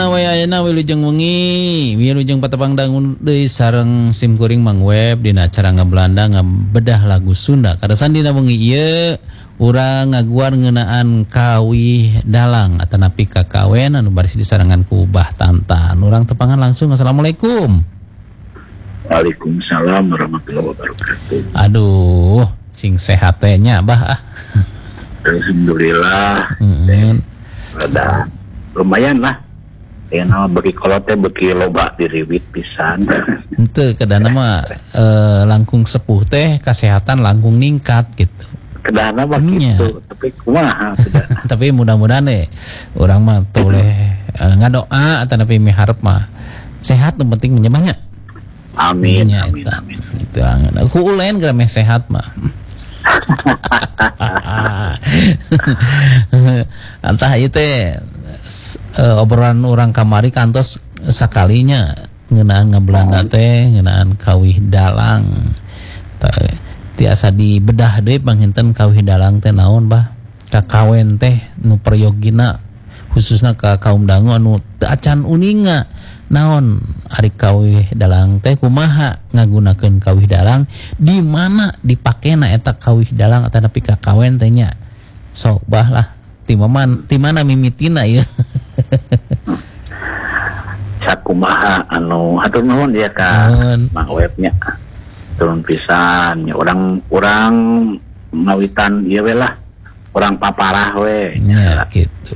Wayana wilujeng wengi, wilujeng patepang dangun deui sareng sim kuring Mang Web dina acara ngabelanda ngabedah lagu Sunda. Kadasan dina wengi ieu urang ngaguar ngeunaan kawih dalang atanapi kakawen anu baris disarengan ku Bah Tantan. Urang tepangan langsung. Assalamualaikum. Waalaikumsalam warahmatullahi wabarakatuh. Aduh, sing sehat teh nya Bah. Alhamdulillah. Ada lumayan lah. Ya nama bagi kolotnya bagi loba diriwit pisan. Henteu kadana mah langkung sepuh teh kesehatan langkung ningkat gitu. Kedana mah gitu, tapi kumaha sudah. Tapi mudah-mudahan urang mah toleh ngadoa atanapi miharep mah sehat nu penting menyebahnya. Amin, amin, amin. Itu aku ulen gara meh sehat mah. Antah ieu teh obrolan orang kamari kantos sakalinya ngeunaan ngabelanda teh ngeunaan kawih dalang. Tiasa dibedah deui panginten kawih dalang teh naon Bah? Kakawen teh nu prayogina khususna ka kaum dangu anu teu acan uninga. Naon ari kawih dalang teh kumaha ngagunakeun kawih dalang, di mana dipakena eta kawih dalang atanapi kakawen teh nya. Sok Bah lah ti mana mimitina ieu. Sakumaha anu hatur nuhun ya ka Mang Webnya. Turun pisan nya urang ngawitan ieu we lah. Urang paparah we nya gitu.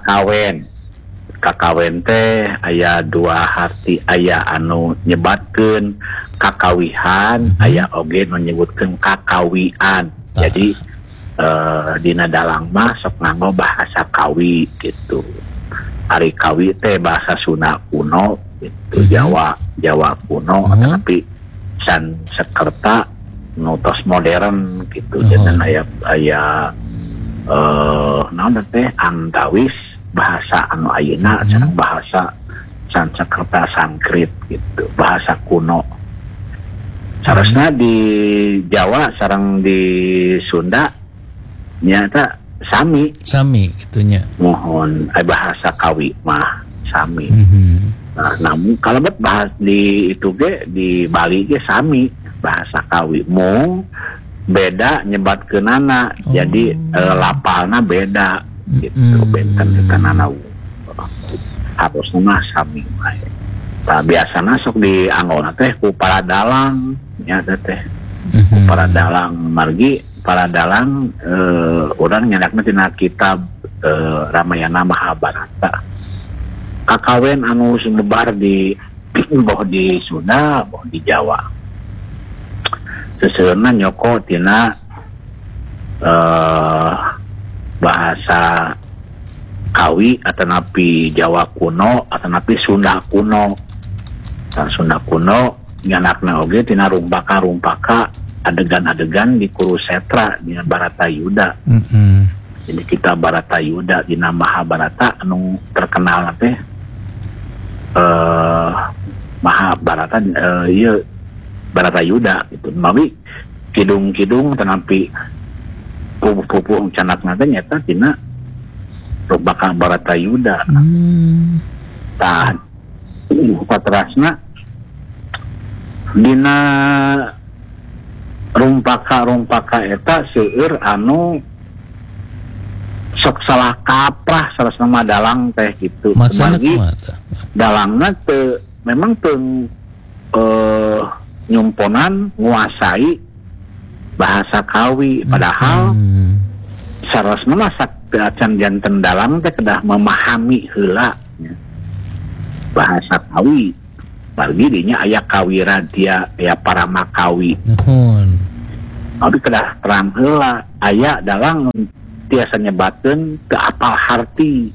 Kakawen teh aya dua arti, aya anu nyebatkeun kakawihan, aya oge nu nyebutkeun kakawian. Jadi dina dalang mah sok nganggo bahasa kawi gitu. Ari kawi teh bahasa Sunda kuno gitu, Jawa kuno tapi san Sakerta nu tos modern gitu. Jadi aya naon teh antawis bahasa anu ayeuna sareng bahasa Sanskerta Sanskrit gitu, bahasa kuno. Saresna di Jawa sareng di Sunda nyata sami gitunya. Mohon bahasa kawi mah sami. Nah, namun kalebet bahas di itu ge di Bali ge sami bahasa kawi mung beda nyebatkeunana. Jadi lapalna beda gitu, benten tekanana harusna mah sami mah. Tah biasana sok dianggona teh ku para dalang nya teh. Para dalang margi para dalang urang nyadakna tina kitab Ramayana Mahabharata. Kakawen anu sumebar di boh di Sunda, boh di Jawa. Seseueurna nyoko tina bahasa kawi atanapi Jawa kuno atanapi Sunda kuno. Dan Sunda kuno nyanakna oge tina rumpaka adegan-adegan di Kurusetra di Baratayuda. Jadi kita Baratayuda di Mahabharata anu terkenal teh Mahabharata ieu Baratayuda gitu. Mawi kidung-kidung tanapi pupuh canakna teh nyata tina rumpaka Baratayuda. Tah patrasna dina rumpaka eta seueur anu sok salah kaprah salasna mah dalang teh gitu. Margi dalangna teu memang teu nyumponan nguasai bahasa kawi, padahal sarasna mah acan janten dalang teh kedah memahami heula bahasa kawi. Margi dinya aya kawi radia, aya paramakawi. Tapi kedah terang heula aya dalang tiasa nyebatkeun teu apal harti.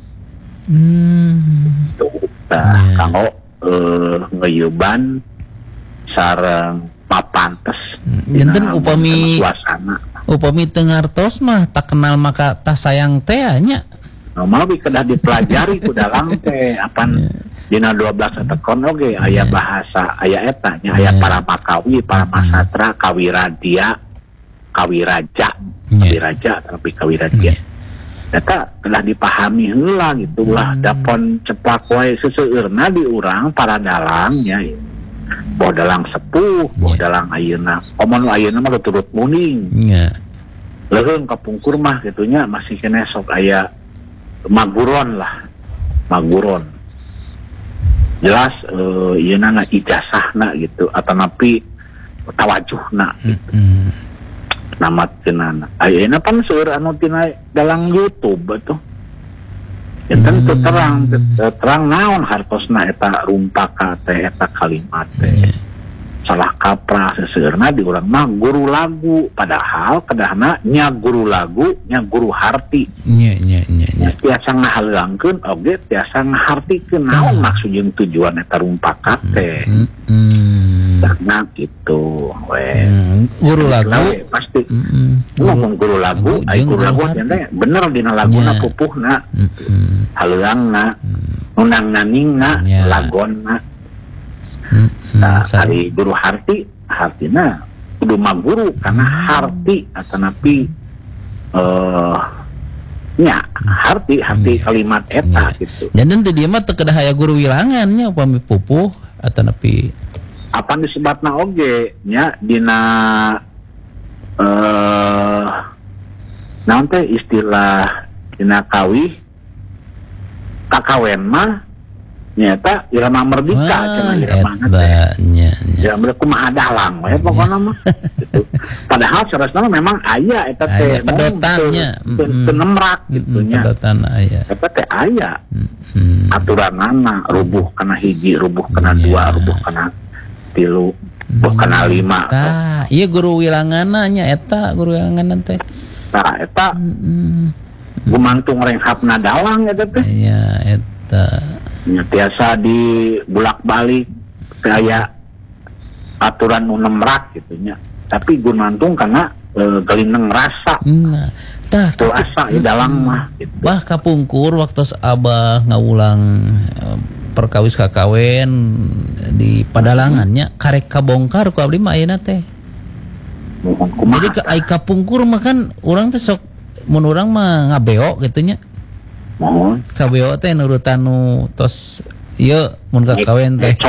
Kanggo ngeyeuban sareng papantes. Janten upami teu ngartos mah tak kenal maka tak sayang teh nya. Normal kedah dipelajari ku dalang teh apan dina 12 tekon oge aya bahasa aya eta nya aya paramakawi, paramasatra, kawiradia, kawiraja, tapi kawiradia. eta telah dipahami heula gitulah dapon ceplak wae seseueurna di urang para dalang nya boh dalang sepuh boh dalang ayeuna omon ayeuna mah turut muning leuheung kapungkur mah gitunya masih kene sok aya maguron jelas ieuna ijazahna gitu atanapi tawajuhna gitu. Namatkeunana ayeuna pan seueur anu tina dalang YouTube atuh ya tentu terang naon hartosna eta rumpaka teh eta kalimat teh salah kaprah seseueurna di urang mah guru lagu padahal kedahna nya guru lagu nya guru harti nya tiasa ngahalangkeun oge tiasa ngahartikeun naon maksud jeung tujuan eta rumpaka teh nah gitu guru lagu pasti ngomong guru lagu ai guru lagu teh bener dina laguna pupuhna haleuangna nunang naningna lagonna hari guru hartina kudu maguru karena harti atanapi nya harti kalimat eta gitu dan teu dieu mah teu kedah aya guru wilangan nya upami pupuh atanapi apa disebutna oge nya dina naon teh istilah dina kakawen mah nyata irama merdeka cenah irama teh ya mereka kumaha dalang we pokona mah gitu. Padahal saresna memang aya eta teh pedotannya penemrak gitu nya pedotan aya eta teh aya aturanana rubuh kana hiji rubuh kana dua rubuh kana tilu rubuh kana lima tah ieu guru wilanganna nya eta guru wilanganna teh tah eta gumantung renghapna dalang eta teh iya eta biasa di bulak-balik kayak aturan nu nemrak gitu nya tapi gumantung karena gelineng rasa tah asa di dalam mah gitu. Bah kapungkur waktu abah ngawulang perkawis kakawen di padalangannya karek kabongkar ku abdi mah ayeuna teh jadi ke ai kapungkur mah kan urang teh sok mun urang mah ngabeo gitu nya mohon kabeo teh nurutan nu tos ieu mun kakawen teh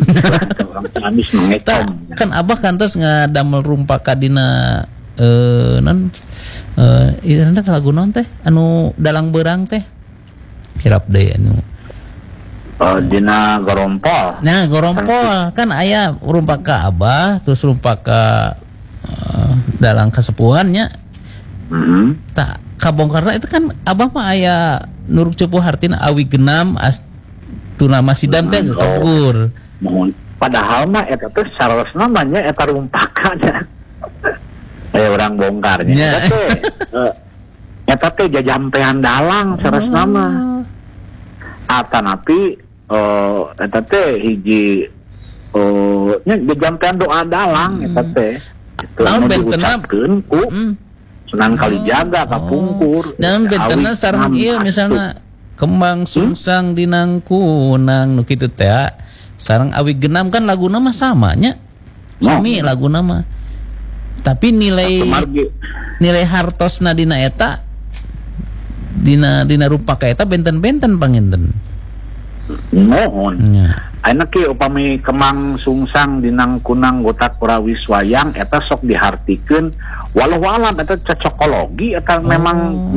kan abah kantos ngadamel rumpaka dina non irana lagu naon teh anu dalang beurang teh hirap deui anu dina gorompol nah gorompol kan aya rumpaka abah terus rumpaka dalang kasepuhannya tak kabongkarna itu kan abah mah aya nuruk cupu hartina awi genam astuna masidam teh kabur padahal mah eta teh sarosna namanya eta rumpakanya orang bongkarnya eta teh jajampean dalang sarosna mah atanapi eta teh hiji nya jajampean doa dalang eta teh itu anu diucapkeun ku Sunan Kalijaga kapungkur. Dan betana sareng ieu misalna kembang sungsang dinang kunang nu kitu teh sareng awi genam kan laguna mah sama nya. Sami laguna mah. Tapi nilai hartosna dina eta dina rumpaka eta benten-benten panginten. Mohon. Ayeuna ki upami kembang sungsang dinang kunang gotak kurawis wayang eta sok dihartikeun walau alam eta cocokologi eta memang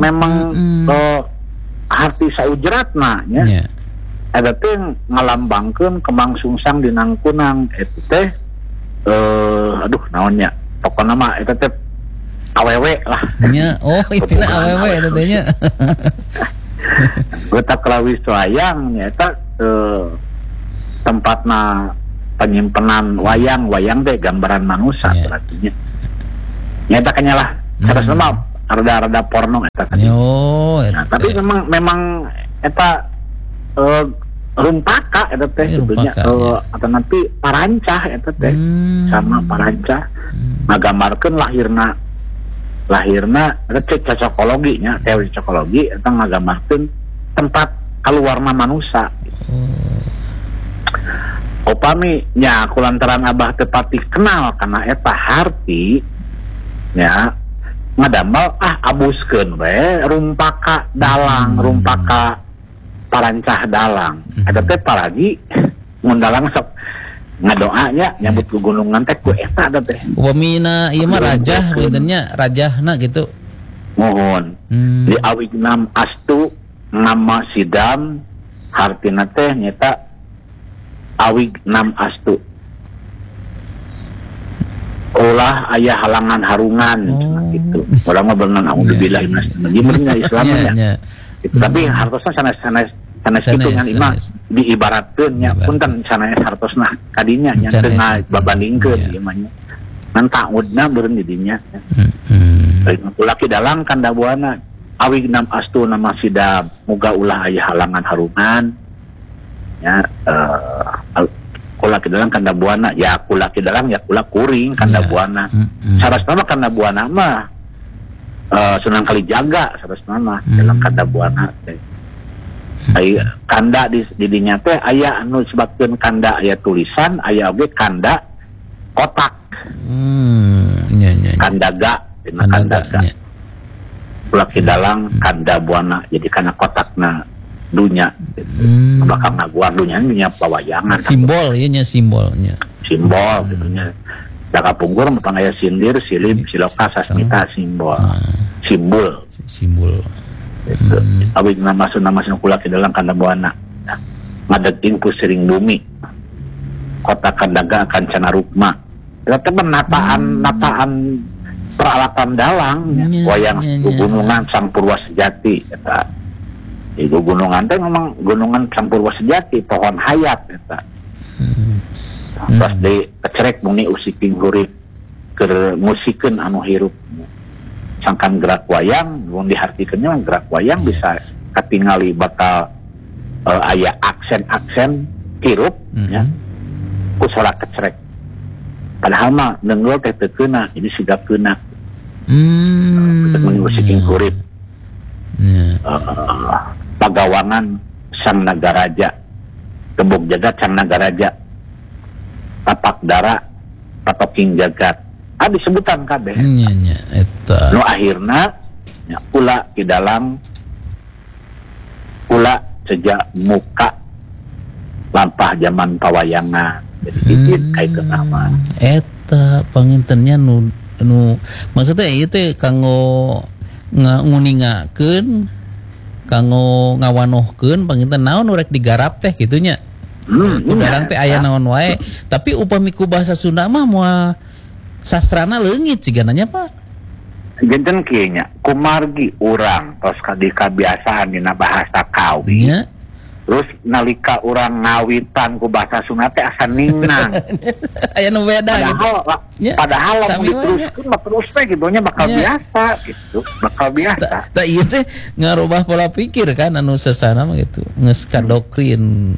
harti saujratna nya eta teh ngalambangkeun kembang sungsang dinang kunang eta teh aduh naonnya pokona mah eta teh awewe lah nya istilah awewe eta teh nya gotak kurawis wayang nya eta tempatna penyimpanan wayang teh gambaran manusia berarti nya nyata kanya lah terus mah rada porno eta kan nah, tapi memang eta rumpaka eta teh sebetulnya atau nanti parancah eta teh sama parancah ngagambarkeun lahirna eta cocokologi nya teori cocokologi eta ngagambarkeun tempat kaluarna manusia upami nya kulantaran abah tepati kenal karena eta harti nya ngadamel abuskeun we rumpaka dalang, rumpaka parancah dalang. Ada teh paragi mun dalang sok ngadoanya nyambut ke gunungan teh ku eta ada teh. Upamina ieu mah rajah beunteunnya rajahna gitu. Mohon. Di awignam astu nama sidam hartina teh nyata awignam astu. Ulah aya halangan harungan gitu. Urang mah beunang auzubillahi minasyaitonir Islamnya. Tapi hartosna sanes kitu ngan imah diibaratkeun nya punten sanes hartosna kadinya nya teu ngabandingkeun ieu mah nya. Ngan taudna beureun di dinya. Laki dalang kanda buana awignam astu nama sidam muga ulah aya halangan harungan ya kula kidalang kanda buana ya kula kidalang ya kula kuring kanda buana sarasna mah kanda buana mah Sunan Kalijaga sarasna mah dalam kanda buana teh aya kanda di dinya teh aya anu sebabkeun kanda aya tulisan aya oge kanda kotak kandaga dina kandaga kula kidalang kanda buana jadi kana kotakna dunya bakal ngaguar dunya pawayangan simbol ieu nya simbolnya simbol gitu nya da kapungkur mah aya sindir silib siloka sasmita simbol itu awit nama kula kidalang kanda buana ngadeging pusering bumi kota kandaga kancana rukma eta nataan peralatan dalang wayang gunungan Sang Purwa Sejati eta itu gunungan teh memang gunungan Sang Purwa Sejati pohon hayat eta pas di kecerek muni usiking hurip keur musikeun anu hirup sangkan gerak wayang mun dihartikeunnya gerak wayang bisa katingali bakal aya aksen-aksen hirup ya ku sora kecerek padahal mah nenggol teh teu keuna jadi sigap keuna muni usiking hurip pagawangan Sang Nagaraja tembok jagat Sang Nagaraja tapak dara patoking jagat disebutan kabeh nya eta nu akhirna nya kula kidalang kula sejak muka lampah zaman pawayangan jadi izin kaitkeun nama eta pangintennya nu maksudnya ieu teh kanggo nguningakeun kanggo ngawanohkeun panginten naon urek digarap teh kitu nya kudarang teh aya naon wae tapi upami ku bahasa Sunda mah moal sastrana leungit cigananya Pak genten kieu nya kumargi urang tos kabiasaan dina bahasa kawi terus nalika urang ngawitan ku bahasa Sunda teh asa ningnang aya nu beda padahal lamun diteruskeun mah terus teh gitu nya bakal biasa gitu bakal biasa tah ieu teh ngarubah pola pikir kan anu sasana mah gitu geus kadoktrin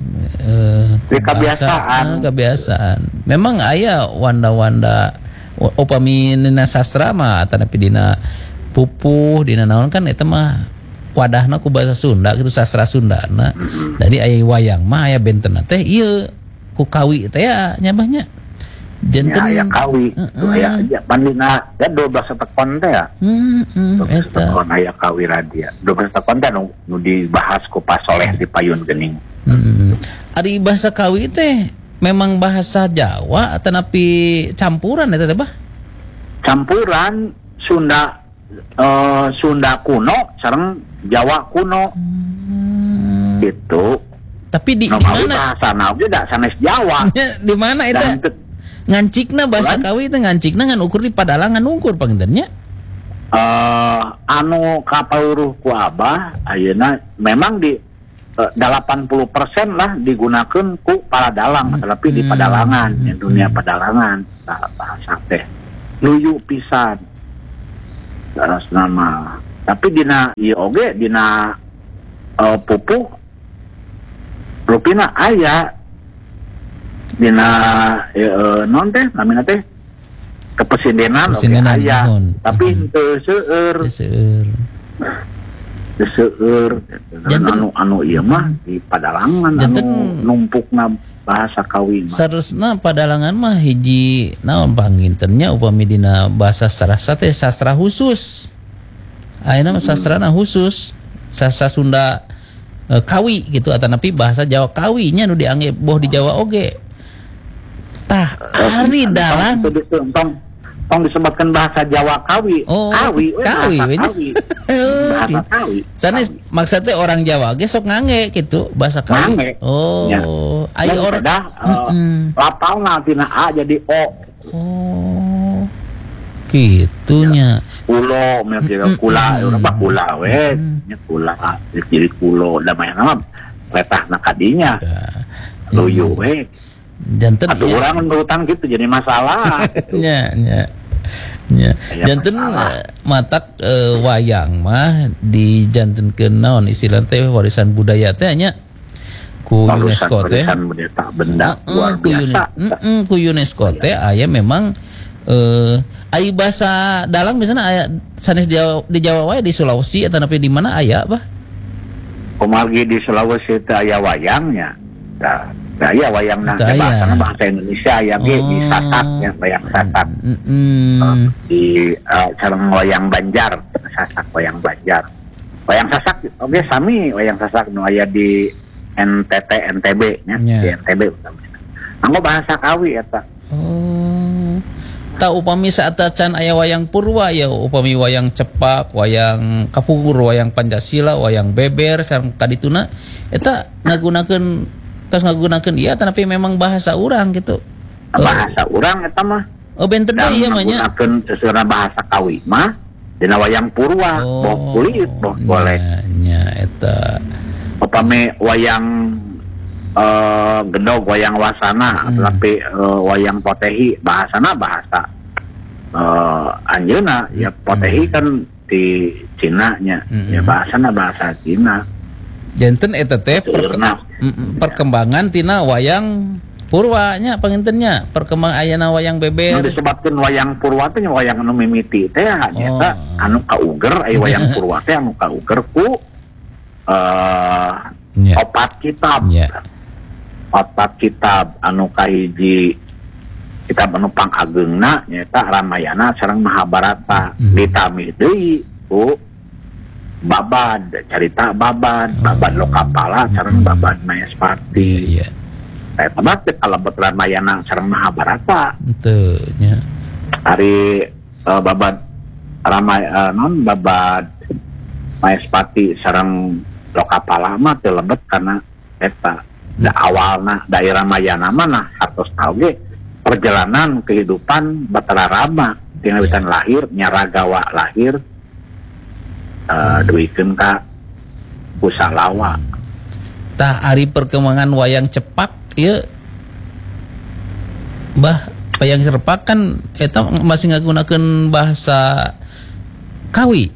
kebiasaan memang aya wanda-wanda upami dina sastra mah tanapi dina pupuh dina naon kan eta mah wadahna ku bahasa Sunda gitu sastra Sundana jadi aya wayang mah aya bentenna teh ieu ku kawi teh ya nyabahnya janten aya kawi aya bandina ya 12 tekon teh ya eta tekon aya kawi radia 12 tekon teh nu dibahas ku Pak Soleh di Payun Geuning ari bahasa kawi teh memang bahasa Jawa tetapi campuran eta teh bah campuran Sunda kuno sareng Jawa kuno gitu tapi di mana bahasana oge da sanes Jawa di mana eta ngancikna bahasa kawi teh ngancikna ngan ukur di Padalangan ukur pangintennya anu kapauruh ku Abah ayeuna memang di 80% lah digunakan ku para dalang tapi di Padalangan di dunia Padalangan bahasa teh luyu pisan terus nama tapi dina ieu oge dina pupuh rupina aya dina non teh namina teh kepresidenan oge aya tapi teu seueur anu ieu mah di Padalangan anu numpukna bahasa kawi mah. Saresna padalangan mah hiji naon pangintennya upami dina bahasa sastra teh sastra khusus. Ayeuna mah sastrana khusus. Sastra Sunda kawi gitu atanapi bahasa Jawa kawinya nu diangge boh di Jawa oge. Tah ari dalang tong disebutkan bahasa Jawa kawi. Oh, kawi bahasa kawi. Sanes maksudnya orang Jawa ge sok ngange gitu bahasa kawi. Ngange. Oh, Ya. aya orang lapalna tina A jadi O. Oh. Kitunya. Kulo mereka kula urang mah kula we nya kula jadi kulo da mah nama letahna kadinya. Luyu we. Janten Atuh urang ngutang gitu jadi masalah. nya. Janten matak wayang mah dijantenkeun naon istilah teh warisan budaya teh nya ku UNESCO teh. Warisan budaya benda luar biasa. Ku UNESCO teh aya memang aya bahasa dalang misalnya aya sanes di Jawa wae di Sulawesi atau di mana aya bah? Kumargi di Sulawesi teh aya wayangnya. Nah, iya wayang nang bahasa bahasa Indonesia aya ge di Sasak ya wayang Sasak. Di sareng wayang Banjar, Sasak wayang Banjar. Wayang Sasak oge sami wayang Sasak nu aya di NTT NTB nya, di NTB utamanya. Anggo bahasa kawi eta. Oh. Ta upami saata can aya wayang Purwa ya upami wayang Cepak, wayang Kapukur, wayang Pancasila, wayang Beber sareng kadituna eta ngagunakeun ieu tapi memang bahasa urang gitu. Bahasa urang eta mah. Oh benten deui ieu mah nya. Ngagunakeun sesuatu bahasa kawi mah dina wayang Purwa, boh kulit, boh boleh. Nya eta. Upami wayang gedog, wayang wasana, tapi wayang potehi bahasana bahasa anjeuna ya potehi kan di Cina nya, ya bahasana bahasa Cina. Janten eta teh perkembangan tina wayang Purwa nya pangintennya perkembang ayana wayang Beber. Nu disebutkeun wayang Purwa teh wayang anu mimiti teh nya anu kauger aya wayang Purwa teh anu kauger ku opat kitab. Opat kitab anu kahiji kitab anu pangageungna nyaeta Ramayana sareng Mahabharata. Ditami deui ku Babad, cerita Babad Lokapala sareng Babad Mayaspati. Iya. Eta mah teh kalebet Ramayana sareng Mahabharata. Teu nya. Ari Babad Babad Mayaspati sareng Lokapala mah teu lebet kana eta. Da awalna daerah Ramayana mana hartos tahu ge perjalanan kehidupan Batara Rama tina witan lahir Nyaragawa lahir duikeun ka Kusalawa. Tah ari perkembangan wayang Cepak ieu bah wayang Cepak kan eta masih ngagunakeun bahasa kawi.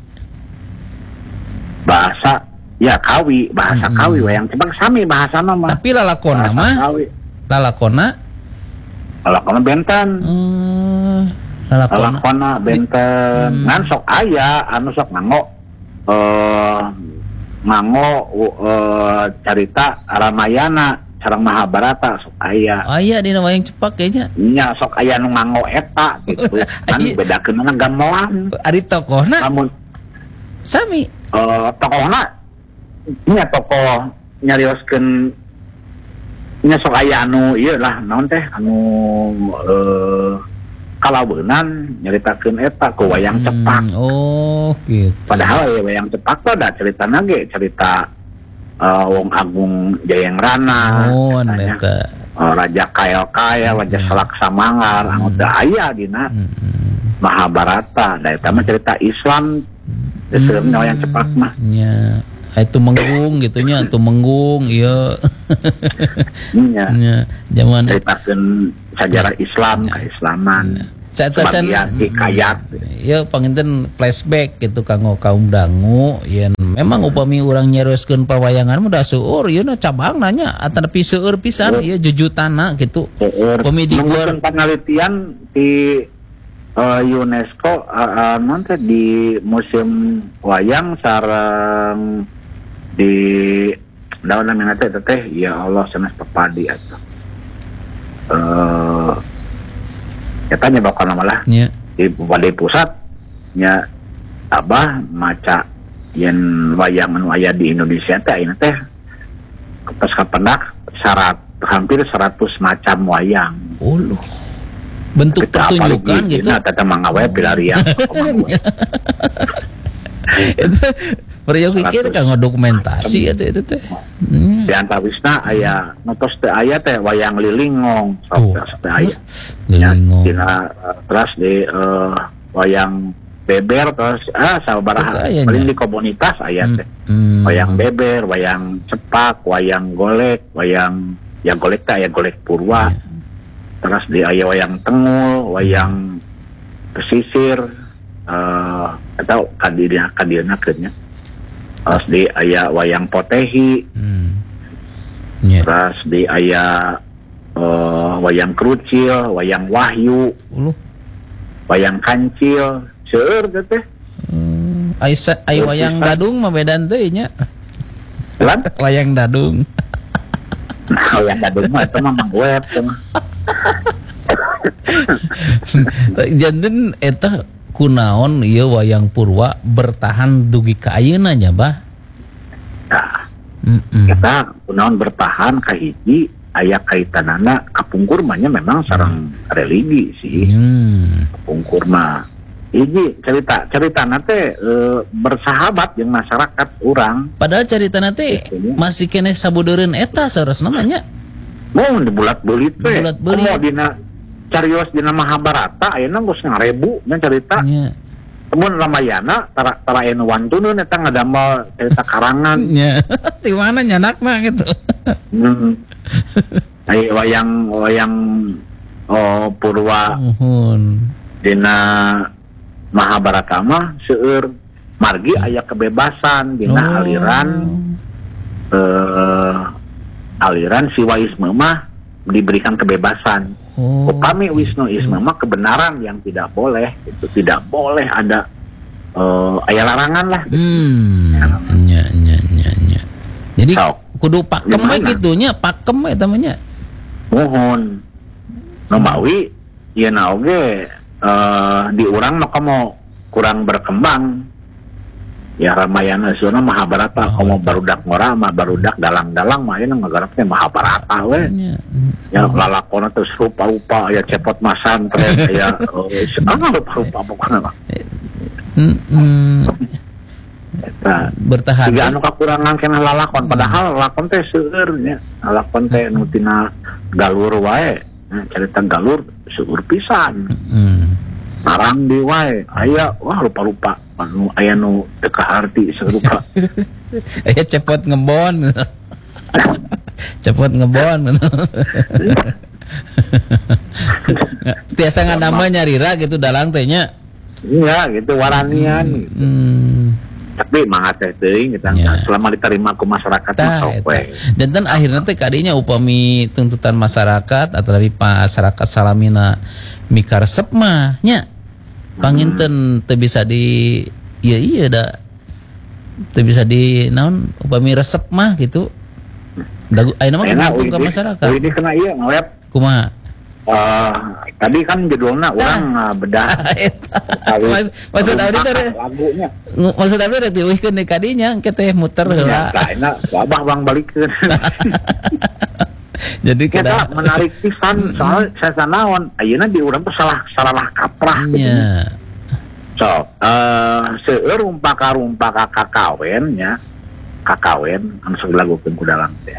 Bahasa ya kawi, bahasa kawi wayang Cepak sami bahasana mah. Tapi lalakonna mah lalakonna benten. Lalakonna benten. Ngan sok aya anu sok nganggo cerita Ramayana sareng Mahabharata sok aya. Aya dina wayang Cepak kayaknya. Nya sok aya nu nganggo eta gitu. Kan bedakeunna gamelan. Ari tokohna Namun sami. Tokohna nya tokoh nyarioskeun nya sok aya anu ieu lah naon teh anu kalaueunan nyaritakeun eta ku wayang Cepak. Oh, gitu. Padahal ya wayang Cepak teh da ceritana ge cerita Wong Agung Jayangrana. Oh, eta. Raja Kael-Kael, Raja Salaksamanggar, anu teu aya dina Mahabharata. Da eta mah cerita Islam. Seueurna wayang Cepak mah. Nya. Itu menggung gitu nya, itu menggung ieu. Nya. Zaman ceritakeun sejarah Islam, keislaman. Saeta can hikayat. Ya panginten flashback gitu kanggo kaum dangu yen memang upami urang nyarioskeun pawayangan mah da seueur ieu na cabang nanya atapi seueur pisan ieu jujutanna gitu. Upami di luar penelitian di UNESCO nanti di museum wayang sareng di daun namanya teh ya Allah sanes pepadi atuh. eta nyebabkan malah nya di Balai Pusat nya abah maca yen wayang anu aya di Indonesia teh ayeuna teh pas kapendak hampir 100 macam wayang. Bentuk pertunjukan gitu. Nah, tata mangawe pilarian. Itu peryogi kita kanggo dokumentasi itu teh. Di antawisna aya notos teh aya teh wayang lilingong sok teh aya. Lilingong. Terus di wayang beber terus sabaraha paling di komunitas aya teh. Wayang beber, wayang cepak, wayang golek, wayang ya golek teh aya golek purwa. Terus di aya wayang tengul, wayang pesisir atau kadirna keunnya. Terus di aya wayang potehi. Terus di aya wayang kerucil, wayang wahyu, wayang kancil, seueur teh. Ai wayang dadung mah beda teh nya. Wayang dadung. Nah, wayang dadung mah eta mah mangweb teh. Janten eta kunaon ieu wayang purwa bertahan dugi ka ayeuna nya, Bah? Kita kunaon bertahan ka hiji aya kaitanana kapungkur mah memang sareng religi sih. Kapungkur mah hiji caritana teh bersahabat jeung masyarakat urang. Padahal caritana teh masih keneh sabudeureun eta saurasna mah nya. Mau dibulat-belit teh. Mau dina carios dina Mahabharata ayeuna geus 1000 nya cerita. Mun Ramayana tara anu wantuneun eta ngadamel cerita karangan. Nya. Di mana nyanak mah gitu. Aya wayang purwa. Dina Mahabharata mah seueur margi aya kebebasan dina aliran Siwaisme mah diberikan kebebasan. Upami Wisnuisme mah kebenaran yang tidak boleh, itu tidak boleh ada aya larangan lah. Nya. Jadi kudu pakem we kitu nya, pakem eta mah nya. Mohon Nomawi ieu na oge di urang mah komo kurang berkembang. Ya Ramayana suna Mahabharata komo barudak ngora mah barudak dalang-dalang mah ayeuna ngagarapna Mahabharata we. Ya lalakonna teh rupa-rupa aya cepot masantren aya rupa-rupa pokona mah. Eta bertahan. Siga anu kakurangan keneh lalakon padahal lalakon teh seueur nya. Lalakon teh nu tina galur wae. Cerita galur seueur pisan. Narang di wae aya wah rupa-rupa anu aya nu teu kaharti sarupa. Aya cepot ngebon. Cepot ngebon. Tiasa nganama nyarira gitu dalang teh nya. Iya gitu waranian. Tapi mangat teh teuing kita selama diterima ku masyarakat mah sok we. Dan akhirna teh kadinya upami tuntutan masyarakat atau dari masyarakat salamina mikaresep mah nya panginten teu bisa di iya da teu bisa di naon upami resep mah gitu. Dagu ayeuna mah gantung ka masyarakat. Ini kena ieu ngaweb. Kumaha? Tadi kan judulnya orang bedah. Maksud abdi teh lagunya. Maksud abdi rek dieuwihkeun di kadinya engke teh muter heula. Tah enak babah bang balikeun. Jadi kita menarik pisan soal saya naon ayeuna di urang teh salah kaprah. Iya. So, seueur rumpaka kakawen nya. Kakawen anu sok dilagukeun ku dalang teh.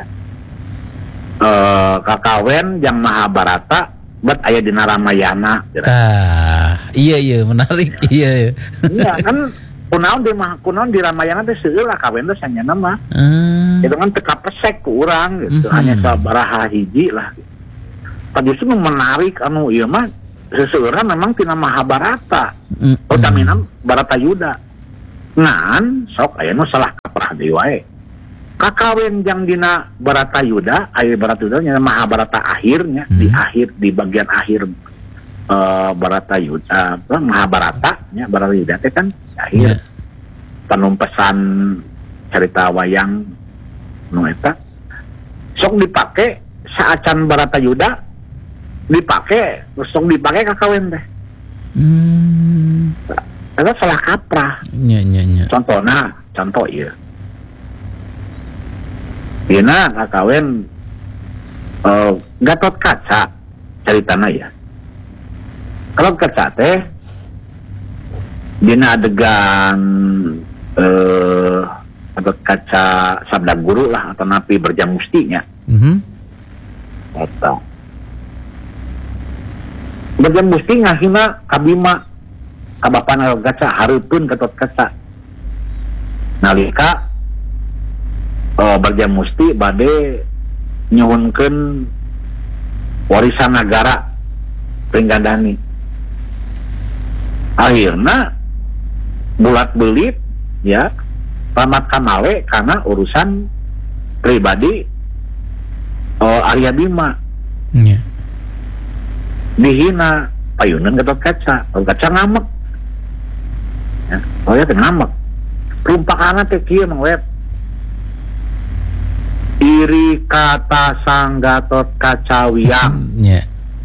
Kakawen yang Mahabharata bet aya dina Ramayana. Iya menarik. Iya kan kunaon di Ramayana teh seueur lah kawen teh sanyana mah. Itu kan teka pesek ku urang gitu. Hanya sabaraha hiji lah. Tadi itu menarik anu ieu mah seseueurna memang tina Mahabharata. Utamina Baratayuda. Ngan sok aya nu salah kaprah deui wae. Kakawen yang dina Baratayuda, aya Baratayuda nya Mahabharata akhirnya di bagian akhir Baratayuda Mahabharata nya Baratayuda teh kan akhir penumpesan cerita wayang nu eta sok dipake saacan Baratayuda dipake kakawen teh. Eta salah kaprah. Nya. Contoh ieu. Dina kakawen Gatot Kaca caritana ya. Kalau kaca teh dina adegan Gatot Kaca sabda guru lah atau napi berjam mustinya. Eta berjam musti ngahina kabima kabapana Gatot Kaca hareupeun Gatot Kaca nalika berjam musti bade nyuhunkeun warisan negara Pringgandani. Akhirna bulat belit ya tamat kamale karena urusan pribadi Arya Bima. Dihina payunan Gatot Kaca. Gatot Kaca ngamek. Ya, ya ngamek. Perumpamaan teh kieu Mang Web. Iri kata sang Gatot Kaca wiang. Ya.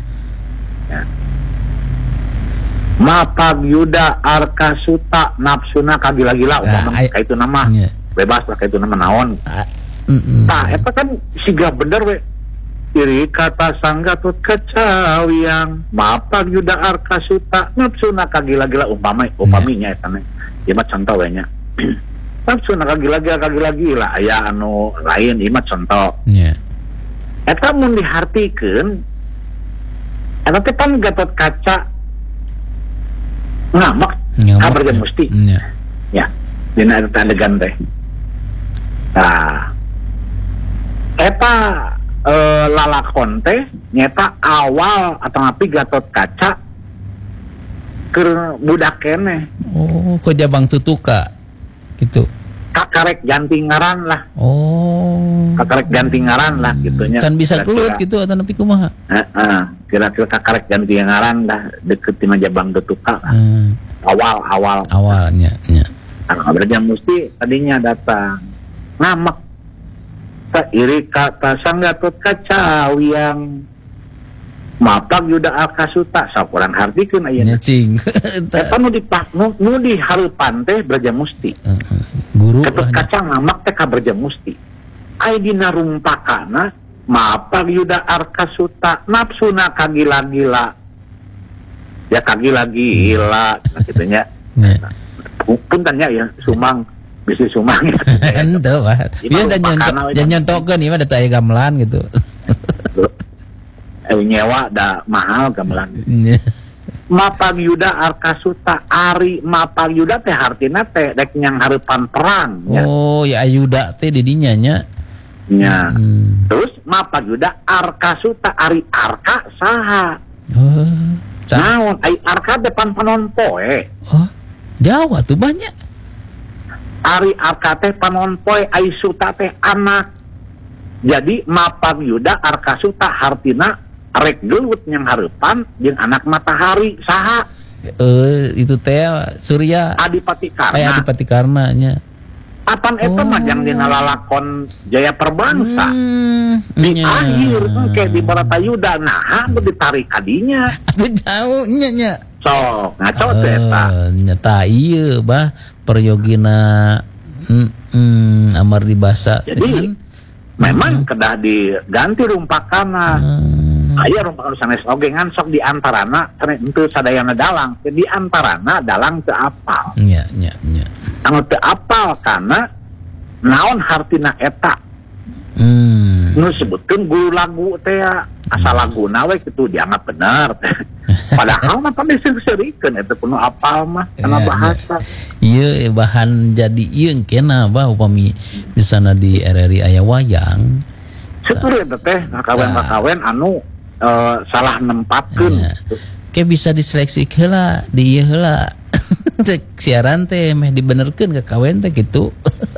Mapag Yuda Arkasuta nafsuna kagila-gila umpama kaitu nama. Bebas lah kaitu nama naon. Tah eta kan siga bener we. Iri kata sang Gatot Kaca wiang mapag Yuda Arkasuta nafsuna kagila-gila upaminya eta mah. Ieu mah contoh we nya. Nafsuna kagila-gila aya anu lain ieu mah contoh. Eta mun dihartikeun eta teh pan Gatot Kaca ngamak berjam musti. Ya. Dina eta adegan teh. Nah, eta lalakon teh nyata awal atau ngapi Gatot Kaca keur budak keneh. Oh, ku Jabang Tutuka gitu. Kakarek jantingaran lah. Oh. Kakarek jantingaran lah gitunya. Can bisa kelut gitu atau nepi kumaha? Kira-kira kakarek jantingaran lah deket tina Jabang Tutuka lah. Awalnya. Nah, berjam musti tadinya datang ngamak. Iri kata sang Gatot Kaca wiang mapag Yuda Arkasuta sakurang hartikeun ayeuna. Cing. Eta nu dihareupan teh berjam musti. Guru Gatot Kaca ngamak teh ka berjam musti. Ai dina rumpakana mapag Yuda Arkasuta nafsuna kagila-gila. Ya kagila-gila gitu nya. Punten ya sumang bisi sumang. Henteu Pak. Ieu dan nyontokeun ieu mah da aya gamelan gitu. Nyewa da mahal gamelan. Mapag Yuda Arkasuta ari mapag Yuda teh hartina teh dek nyang hareupan perang ya. Oh, ya Ayuda teh di dinya nya. Nya. Terus mapag Yuda Arkasuta ari Arka saha? Naon ai Arka depan panon poe. Oh, Jawa tuh banyak. Ari Arka teh panon poe ai Suta teh anak. Jadi mapag Yuda Arkasuta hartina rek gelut yang hareupan jeung anak matahari saha? Itu teh Surya Adipati Karna. Adipati Karna nya. Apan eta mah jang dina lalakon Jaya Perbangsa. Di akhir engke di Baratayuda naha ditarik kadinya. Jauh nya. Sok ngaco teh eta. Nyata ieu bah Peryogina Amar di basa. Jadi memang kedah diganti rumpakana. Aya rumpakan sanes oge ngan sok di antarana teu sadayana dalang. Di antarana dalang teu apal. Nya. Anu teu apal kana naon hartina eta. Nu sebutkeun guru lagu teh asal laguna we kitu dianggap bener teh. Padahal mah pan diseureurikeun eta kudu apal mah kana bahasa. Ieu bahan jadi ieu kena bah upami misalna di RRI aya wayang. Syukur eta teh kawen-kawen anu salah nempatkeun. Kayak bisa diseleksi heula di ieu heula. Siaran teh meh dibenerkeun ka kawen teh kitu.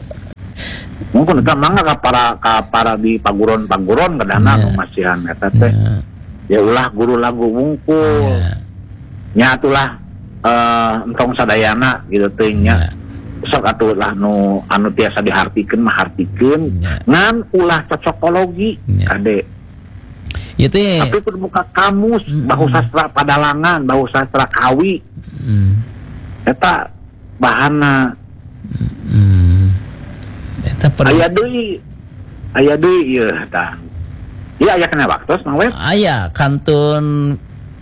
Mungkin eta mangga ka para di paguron-paguron kadana nu masihan eta teh. Ya ulah guru lagu wungkul. Nya atulah entong sadayana gitu teh nya. Sok atuh lah nu anu tiasa dihartikeun mah hartikeun ngan ulah cocokologi kade. Ieu teh tapi kudu buka kamus bahu sastra Padalangan, bahu sastra Kawi. Eta bahanna. Eta Aya deui ieu tah. Ieu aya kana waktos Mang Web? Aya kantun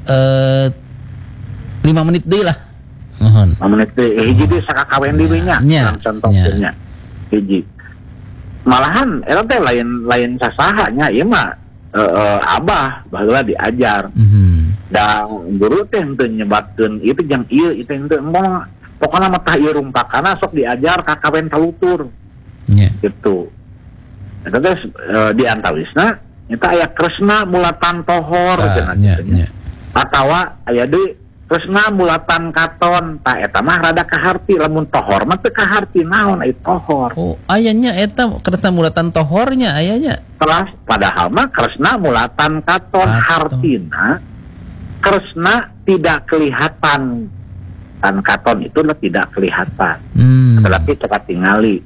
5 menit deui lah. Mohon. 5 menit deui. Hiji deui sakakawen deui nya. Contohnya. Hiji. Malahan eta teh lain sasaha nya ieu mah abah baheula diajar. Da guru teh henteu nyebatkeun ieu teh jang ieu teh moal pokona mah tah ieu rumpakana sok diajar ka kawen kalutur. Gitu. Eta teh di antawisna eta aya Kresna mulatan tohor cenah. Atawa aya deui Kresna mulatan katon, tah eta mah rada kaharti, lamun tohor mah teu kaharti naon ai tohor. Oh, ayanya eta Kresna mulatan tohornya ayanya. Telah padahal mah Kresna mulatan katon, hartina Kresna tidak kelihatan. Tan katon itu tidak kelihatan. Tetapi cepat tingali.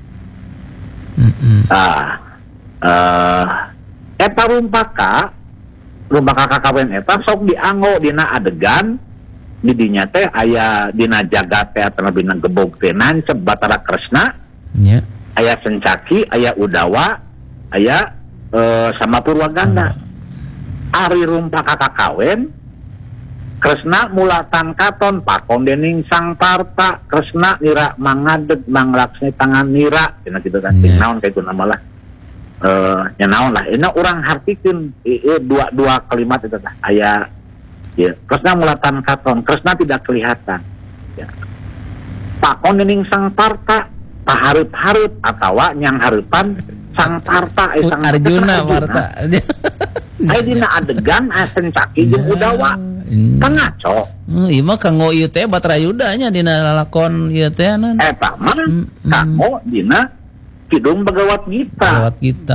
Eta rumpaka kakawen eta sok dianggo dina adegan di dinya teh aya dina jagat teh atawa dina gebog teh nancep Batara Kresna. Aya Sencaki, aya Udawa, aya sama Purwaganda. Ari rumpaka kakawen Kresna mulatan katon pakon dening Sang Parta, Kresna nira mangadeg manglaksni tangan nira cenah kitu kan naon kitu nama lah. Nya naon lah ina urang hartikeun dua kalimat eta tah aya ya Kresna mulatan katon, Kresna tidak kelihatan. Ya. Pakon dening Sang Parta pahareup-hareup atawa nyang hareupan Sang Parta Sang Arjuna Parta. Aya dina adegan Sencaki jeung Udawa. Pangaco. Ieu mah kanggo ieu teh Batrayuda nya dina lalakon ieu teh naon. Eta mah kanggo dina Kidung Bagawat Gita.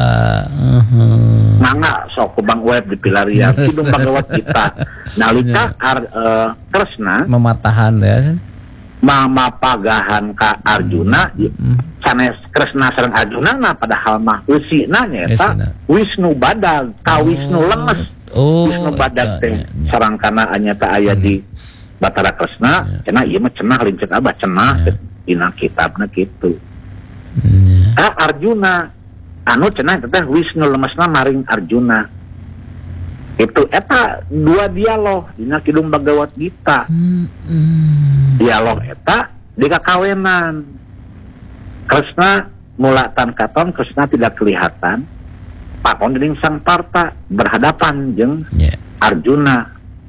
Mangga sok ku Bang Web dipilarian Kidung Bagawat Gita. Nalika Kresna mematahan ya. Mamapagahan ka Arjuna sanes Kresna sareng Arjuna na padahal mah eusina nya eta Wisnu Badag ka Wisnu lemes. Wisnu Badag teh sareng kana anya teh aya di Batara Kresna cenah ieu mah cenah lincet abah cenah dina kitabna kitu. Arjuna anu cenah teh Wisnu lemesna maring Arjuna. Itu eta dua dialog dina Kidung Bagawat Gita. Dialog eta di kakawenan. Kresna mulatan katon, Kresna tidak kelihatan. Pakon dening Sang Parta berhadapan jeung Arjuna.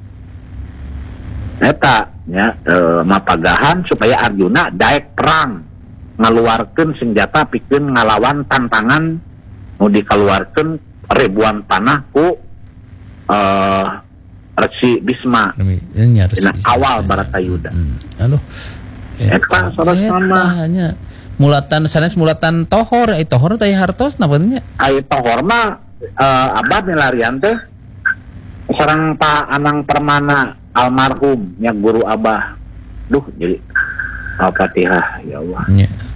Eta nya mapagahan supaya Arjuna daek perang ngaluarkeun senjata pikeun ngalawan tantangan nu dikaluarkeun ribuan panah ku Resi Bisma dina awal Baratayuda. Eta sarasana mulatan sanes mulatan tohor tohor teh hartos napa nya? Ai tohor mah abad milarian teh sareng Pak Anang Permana almarhum nya guru abah. Duh jadi Al-Fatihah ya Allah.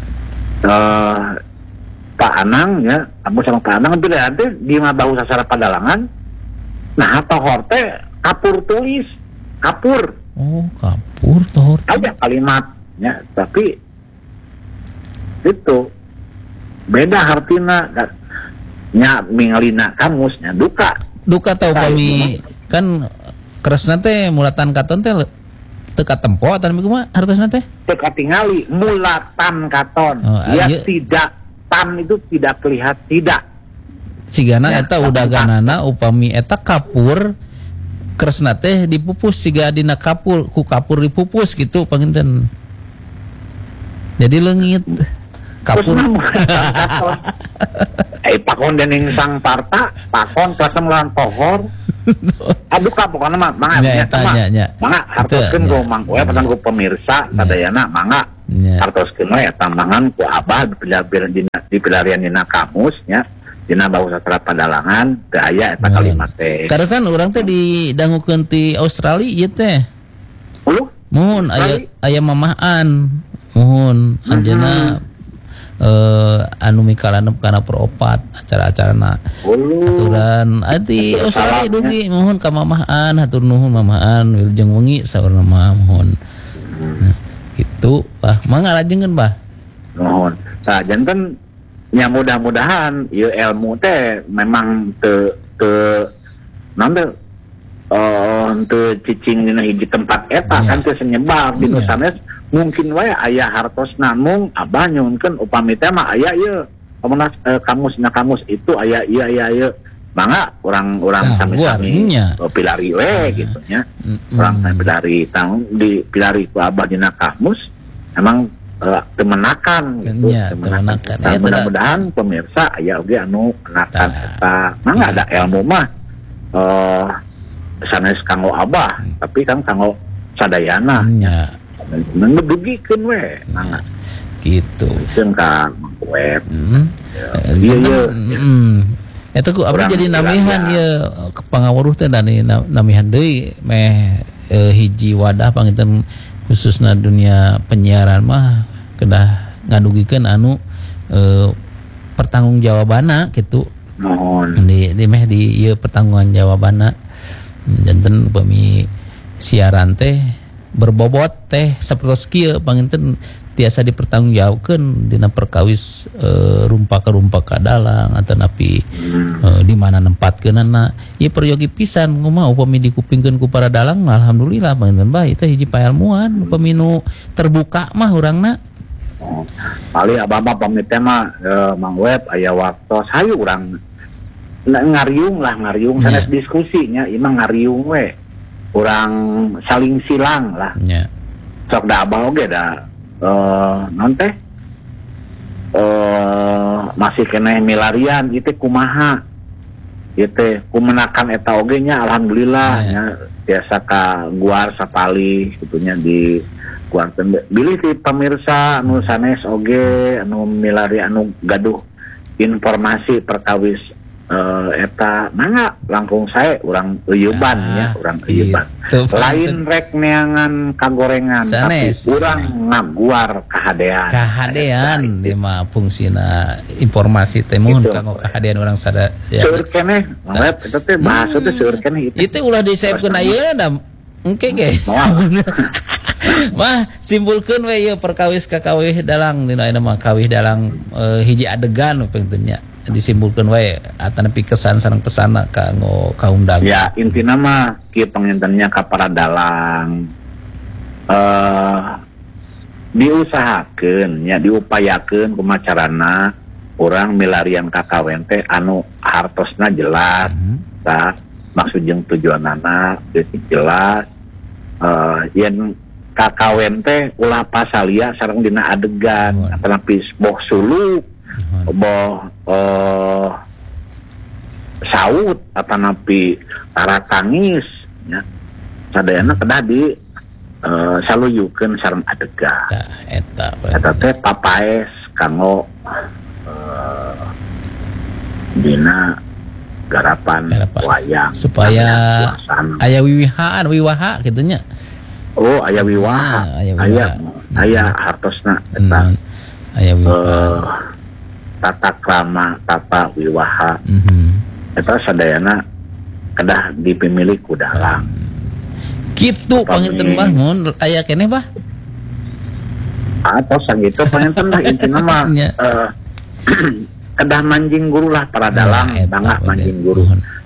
Pak Anang ya, abu sama Pak Anang itu nanti di bahu sasara Padalangan. Nah, tohor teh kapur tulis, kapur. Oh, kapur tohor. Aja kalimatnya, tapi itu beda artina nya mingalina kamusnya duka. Duka tau kami kan Kresna teh mulatan katon teh teka tempo atau kumaha hartosna teh? Teka tingali mulatan katon. Tidak tan itu tidak kelihatan tidak. Sigana eta udaganana upami eta kapur Kresna teh dipupus siga dina kapur ku kapur dipupus gitu panginten. Jadi leungit kapur. Pakon dening Sang Parta, pakon Kresna mulawan tohor. Aduh ka pokona mah mangga nya. Mangga hartoskeun ku Mang Koe pesan ku pemirsa sadayana mangga. Hartoskeun we eta mangan ku abah dipilarian dina kamus nya. Dina bahu sastra Padalangan teu aya eta kalimat teh. Karasan urang teh didangukeun ti Australia ieu teh. Mohon aya mamahan. Mohon anjeunna anu mikalanep kana peropat acara-acarana aturan ati Australia dugi mohon ka mamahan hatur nuhun mamahan wilujeng wengi saurna mah mohon gitu bah mangga lajengkeun bah mohon tah janten nya mudah-mudahan ieu ilmu teh memang teu naon teh teu cicing dina hiji tempat eta kan teu senyebar di sanes mungkin wae aya hartosna mung abah nyuhunkeun upami teh mah aya ieu kamus itu aya ieu mangga urang sami-sami pilari we gitu nya urang pilari tang di pilari ku abah dina kamus emang temenakan gitu temenakan mudah-mudahan pemirsa aya oge anu menakan eta mangga ada ilmu mah sanes kanggo abah tapi kan kanggo sadayana nya ngedugikeun we mangga gitu jeung ka web iya eta ku abdi jadi namihan ieu pangawuruh teh dari namihan deui meh hiji wadah panginten khususna dunia penyiaran mah kedah ngadugikeun anu pertanggungjawabanna gitu di meh di ieu pertanggungjawabanna janten upami siaran teh berbobot teh sapertos kieu panginten tiasa dipertanggungjawabkeun dina perkawis rumpa dalang atau napi di mana nempatkeunana ieu peryogi pisan kumaha upami dikupingkeun ku para dalang alhamdulillah panginten bae teh hiji pailmuan upami nu terbuka mah urangna paling abah pamit teh mah Mang Web aya waktos hayu urang ngariung sanes diskusinya ieu mah ngariung we urang saling silang lah sok da abah oge da non teh masih kena milarian itu kumaha itu kumenakan eta oge nya alhamdulillah nya biasa ka guar sapali gitunya di guar bilih ti pemirsa anu sanes oge anu milari anu gaduh informasi perkawis eta mangga langkung sae urang euyeuban nya urang euyeuban lain rek neangan kagorengan tapi urang ngaguar kahadean di mah fungsina informasi teh mun kanggo kahadean urang sada ya seueur keneh mangga eta teh bahasa teh seueur keneh itu ulah disaepkeun ayeuna da engke ge mah simpulkeun we ieu perkawis ka kawih dalang dina mah kawih dalang hiji adegan pentingnya disimpulkan wae atanapi kesan sareng pesana kanggo kaum dagang ya intina mah kieu pangintennya ka para dalang diusahakeun nya diupayakeun kumaha carana urang milarian kakawen teh anu hartosna jelas tah maksud jeung tujuanana jelas yen kakawen teh ulah pasalia sareng dina adegan atanapi boh suluk boh saut atanapi taratangis nya sadayana kedah di saluyukeun sareng adegan eta teh papaes kanggo dina garapan wayang supaya aya wiwaha kitu nya aya wiwaha aya hartosna eta aya wiwaha tata krama tata wiwaha eta sadayana kedah dipimilih ku dalang kitu panginten mah mun aya keneh bah atau sagitu panginten mah intina mah kedah manjing guru lah para dalang bangga manjing guru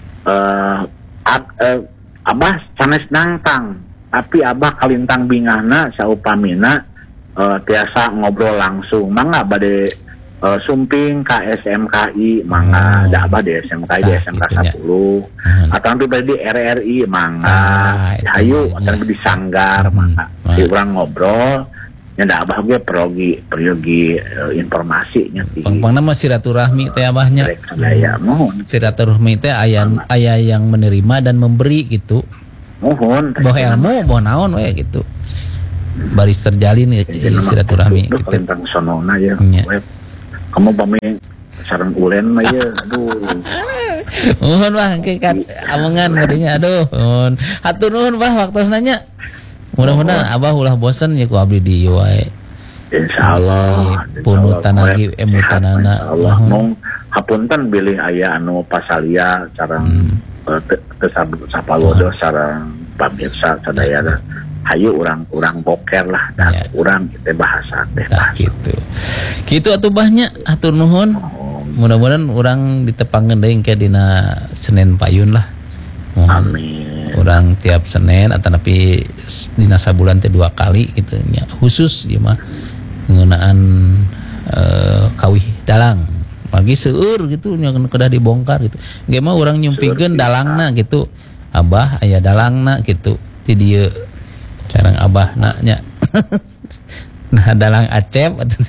abah sanes nangtang tapi abah kalintang bingahna saupamina tiasa ngobrol langsung mangga bade sumping ka SMKI mangga da abah di SMKI di SMK 10 atau nanti di RRI mangga hayu atau di sanggar mangga di urang ngobrol nya da abah ge peryogi informasi nya pangpangna mah silaturahmi teh abahnya ya mohon silaturahmi teh aya yang menerima dan memberi gitu mohon boh ilmu boh naon we gitu baris terjalin silaturahmi gitu tentang sonona ya kamu pami sareng ulen mah ya aduh mohon bah engke kan amongan gadinya aduh mohon hatur nuhun bah waktosna nya mudah-mudahan abah ulah bosen ya ku abdi di ieu wae Insyaallah punutan lagi emutanana Allah mong hapunten bilih aya anu pasalia sareng sapalodo sareng pamirsa sadaya hayu urang boker lah dan urang teh bahasa teh gitu atuh banyak atur nuhun. Mudah-mudahan orang ditepangkeun deui ke dina Senin Payun lah. Amin. Orang tiap Senin atanapi dina sabulan teh 2 kali gitu nya. Khusus ieu mah penggunaan kawih dalang. Lagi seueur gitu nya kedah dibongkar gitu. Ge mah urang nyumpikeun dalangna gitu. Abah aya dalangna gitu. Ti dieu sareng abahna nya. Nah, dalang Acep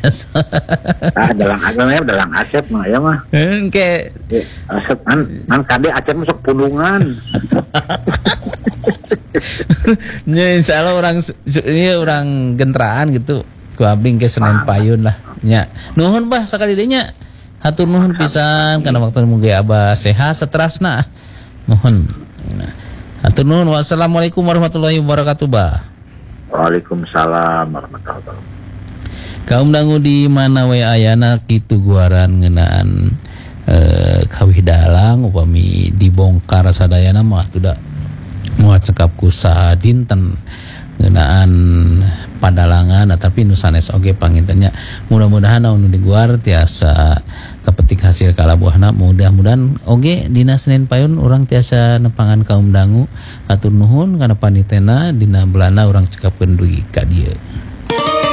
dalang Acep mah ya mah. Engke Acep kan kade Acep masuk pulungan. Nya insyaallah orang gentraan gitu. Ku abdi ke Senin Payun lah. Nya. Nuhun bah sakali deui nya. Hatur nuhun pisan kana waktu mugi Abah sehat saterasna. Nuhun. Hatur nuhun. Wassalamualaikum warahmatullahi wabarakatuh, Bah. Waalaikumsalam warahmatullahi wabarakatuh. Kaum dangu di mana we ayana kitu guaran ngeunaan kawih dalang upami dibongkar sadayana mah tuda moal cekap ku sadinten ngeunaan padalangan tapi nu sanes oge pangintennya mudah-mudahan anu diguar tiasa kapetik hasil kalabuhna mudah-mudahan oge dina Senin Payun urang tiasa nepangan kaum dangu atur nuhun kana panitena dina bulana urang cekapkeun dugi ka dieu.